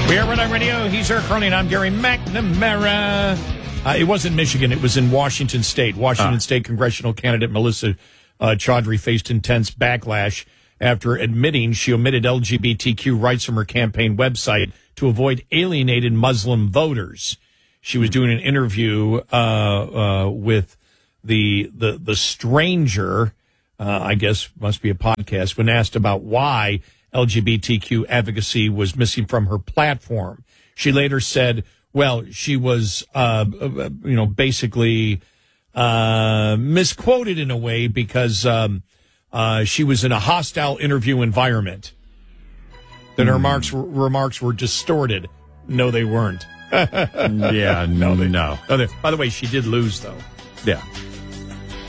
We are Red Eye Radio. He's Eric Carney, and I'm Gary McNamara. It wasn't Michigan. It was in Washington State. Washington State congressional candidate Melissa Chaudhry faced intense backlash after admitting she omitted LGBTQ rights from her campaign website to avoid alienated Muslim voters. She was doing an interview with the Stranger, I guess must be a podcast, when asked about why LGBTQ advocacy was missing from her platform. She later said, well, she was, basically misquoted in a way because she was in a hostile interview environment. Then her remarks were distorted. No, they weren't. Yeah, no. By the way, she did lose, though. Yeah.